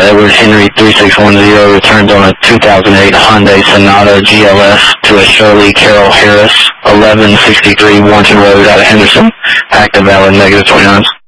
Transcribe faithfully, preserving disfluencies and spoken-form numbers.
Edward Henry three six one zero returns on a two thousand eight Hyundai Sonata G L S to a Shirley Carol Harris, eleven sixty-three Warrenton Road out of Henderson. Active valid, negative twenty-nines.